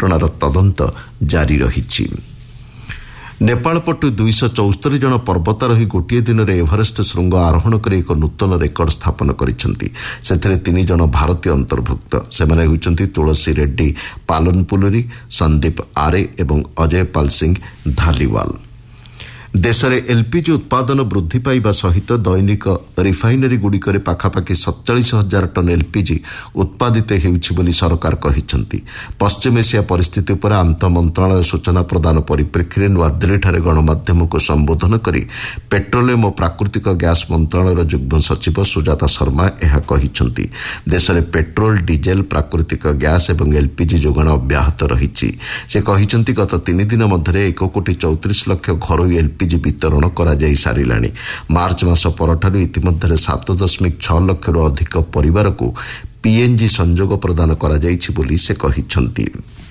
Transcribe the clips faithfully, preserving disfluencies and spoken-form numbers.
ଘଟଣାର ତଦନ୍ତ ଜାରି ରହିଛି। नेपाल पटु दुईश चौस्तरी जन पर्वतारोही गोटे दिन में एभरेस्ट श्रृंग आरोहण कर एक नूतन रेकर्ड स्थापन कर तीन जन भारतीय अंतर्भुक्त सेमाने होउचंती तुलसी रेड्डी पालनपुलरी संदीप आरे एवं अजय पाल सिंह धालीवाल। देश में एलपीजी उत्पादन वृद्धि पाइबा सहित दैनिक रिफाइनरी गुड़िकर पाखापाखि सतचाश हजार टन एलपीजी उत्पादित हेउछि बोली सरकार कहिसंती। पश्चिम एशिया परिस्थिति पर आंत मंत्रालय सूचना प्रदान परिप्रेक्षी में नुआदिल्लीଠାରେ गणमाध्यम को संबोधन करी पेट्रोलियम और प्राकृतिक गैस मंत्रालय युग्म सचिव सुजाता शर्मा यह कहिसंती। देश में पेट्रोल डीजेल प्राकृतिक गैस और एलपीजी जोगाण अब्याहत रही। से कहिसंती गत तीन दिन मध्य एक कोटी चौतीस लक्ष घरोई एलपीजी वितरण करा जाई सारिलाणी। मार्च मास परठारु इतिमध्ये सात दशमिक छह लक्ष रु अधिक परिवार को पीएनजी संजोग प्रदान करा जाइछि बोली से कहिसंती।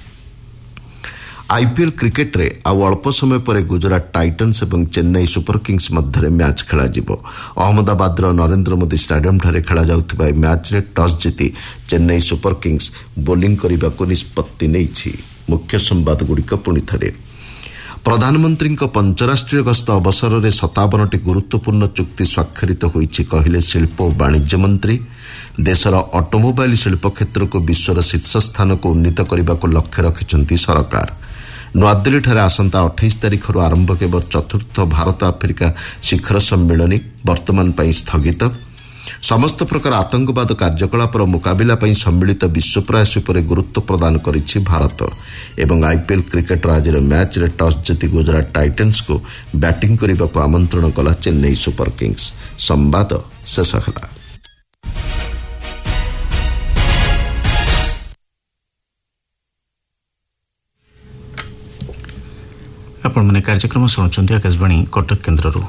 आईपीएल क्रिकेट रे आउ अल्प समय पर गुजरात टाइटन्स और चेन्नई सुपर किंग्स मध्य मैच खेल अहमदाबाद नरेंद्र मोदी स्टेडियम ठारे खेल जाउथिबा मैच रे टॉस जीति चेन्नई सुपर किंग्स बोलिंग करने को निष्पत्ति नेइछि। मुख्य संवाद गुड़िक पुणी थे। प्रधानमंत्री पंचराष्ट्रीय गस्त अवसर में सतावनटी गुरुत्वपूर्ण चुक्ति स्वाक्षरित होइछि कहिले शिल्प और वाणिज्य मंत्री। देशर ऑटोमोबाइल शिल्प क्षेत्र को विश्वर शीर्ष स्थान को उन्नीत करने को लक्ष्य रखिछंती सरकार। नुआदिल्लीଠାରେ आसंता अट्ठाईस तारिख आरंभ केवल चतुर्थ भारत आफ्रिका शिखर सम्मेलन वर्तमान पर स्थगित। समस्त प्रकार आतंकवाद कार्यकलापर मुकाबिला पर सम्मिलित विश्व प्रयास पर गुरुत्व प्रदान करिछि भारत। एवं आईपीएल क्रिकेट आज मैच रे टॉस जीति गुजरात टाइटन्स को बैटिंग करने को आमंत्रण कला चेन्नई सुपर किंग्स। संवाद शेष होला। आपण माने कार्यक्रम सुनुचंती आकाशवाणी कटक केन्द्ररू।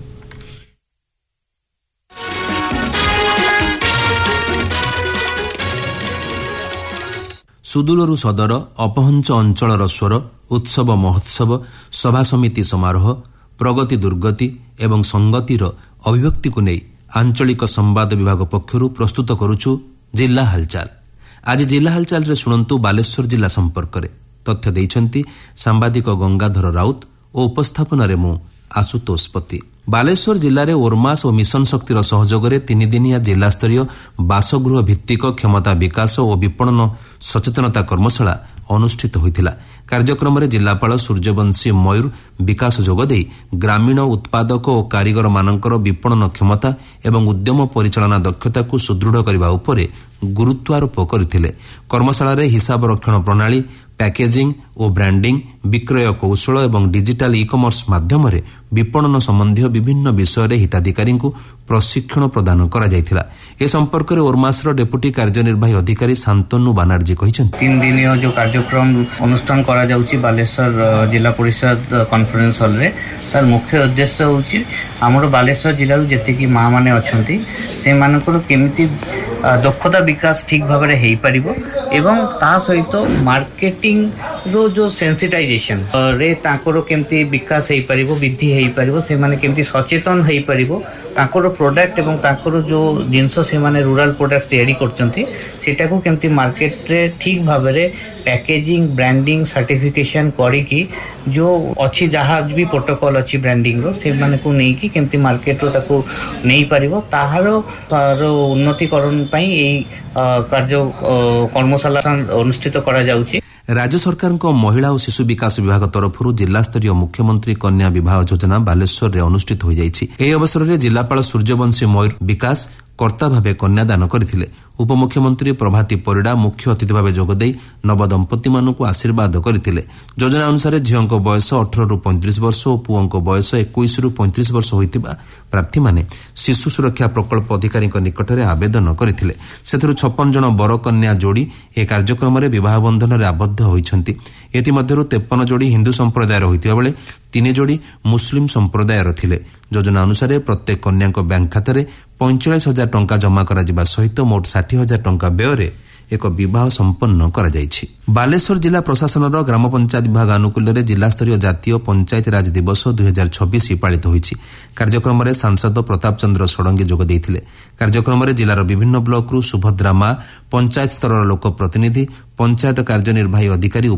सुदूररू सदर अपहंच अंचलर स्वर उत्सव महोत्सव सभा समिति समारोह प्रगति दुर्गति एवं संगतिर अभिव्यक्ति को नहीं आंचलिक संवाद विभाग पक्षरु प्रस्तुत करुछु जिला हालचाल। आज जिला हालचाल रे सुनंतु बालेश्वर जिला संपर्क रे तथ्य देइछंती सांबादिक गंगाधर राउत और उपस्थापन रे मु आशुतोष पति। बालेश्वर जिले में ओरमास और मिशन शक्तिर सहयोग में तीन दिनिया जिला स्तरीय बासगृह भित्तिक क्षमता विकास और विपणन सचेतनता कर्मशाला अनुष्ठित होइथिला। कार्यक्रम में जिलापाल सूर्यवंशी मयूर विकास जोगदे ग्रामीण उत्पादक और कारीगर मानकर विपणन क्षमता एवं उद्यम परिचालना दक्षता को सुदृढ़ करने उपर गुरुत्वारोप करथिले। कर्मशाला रे हिसाब रक्षण प्रणाली पैकेजिंग और ब्रांडिंग विक्रय कौशल एवं डिजिटल ई कमर्स माध्यम विपणन संबंधी विभिन्न विषय हिताधिकारी को प्रशिक्षण प्रदान करा जायथिला। ए संपर्क में ओरमासर डेपुटी कार्यनिर्वाही अधिकारी शांतनु बानार्जी कहिसेन तीन दिन जो कार्यक्रम अनुष्ठान करा जाउची बालेश्वर जिला परिषद कॉन्फ्रेंस हॉल रे तार मुख्य उद्देश्य होउची हमर बालेश्वर जिल्ला जति कि मां माने अछंती से मानकर केमिति दक्षता विकास ठीक भाव में हेई परिबो एवं ता सहित मार्केटिंग रो जो सेंसिटाइजेशन रे ताकर केमिति विकास हेई परिबो वृद्धि हेई परिबो से माने केमिति सचेतन हेई परिबो ताकर प्रोडक्ट एवं ताकर जो जिनस से माने रूरल प्रोडक्ट तैयारी करचंती सेटा को केमिति मार्केट रे ठीक भाव में पैकेजिंग ब्रांडिंग सर्टिफिकेशन करी की जो अच्छी जहाँ भी प्रोटोकॉल अच्छी ब्रांडिंग रो से माने को नहीं कि केमिति मार्केट रो ताको नहीं परिबो ताहारो तार उन्नतिकरण पई एई कार्य कर्मशाला अनुष्ठित करा जाउची। राज्य सरकार को महिला और शिशु विकास विभाग तरफରୁ जिला स्तरीय मुख्यमंत्री कन्या विवाह योजना बालेश्वर रे अनुष्ठित हो जाइछि। एही अवसर रे जिलापाल सूर्यवंशी मयूर विकास कर्ता भावे कन्यादान करथिले। उपमुख्यमंत्री प्रभाती परिडा मुख्य अतिथि भावे जोगदेई नव दंपति मानक आशीर्वाद करथिले। योजना अनुसार झीओं बयस अठारह रु पैंतीस वर्ष और पुओं बयस इक्कीस रु पैंतीस वर्ष होइतिबा प्रार्थी माने शिशु सुरक्षा प्रकल्प अधिकारी निकट में आवेदन करथिले। सेथुरु छप्पन जन बर कन्या जोड़ी ए कार्यक्रम में विवाह बंधन में आबद्ध होइछंती। एतिमध्यरु तेपन जोड़ी हिंदू संप्रदायर होइतिबा बेले तीन जोड़ी मुस्लिम संप्रदायर थिले। योजना अनुसार प्रत्येक कन्या बैंक खाता में पैंचाश हजार टंका जमा करा जिबा सहित मोट षाठी हजार टंका व्यय एक विवाह संपन्न करा जायछि। बालेश्वर जिला प्रशासन ग्राम पंचायत विभाग अनुकूल में जिला स्तरीय जातीय पंचायत राज दिवस दुई हजार छब्बीस पालित होइछि। कार्यक्रम में सांसद प्रताप चंद्र षडंगी जोग देइथिले। कार्यक्रम में जिलार विभिन्न ब्लॉक रु सुभद्रा मां पंचायत स्तर लोक प्रतिनिधि पंचायत कार्यनिर्वाही अधिकारी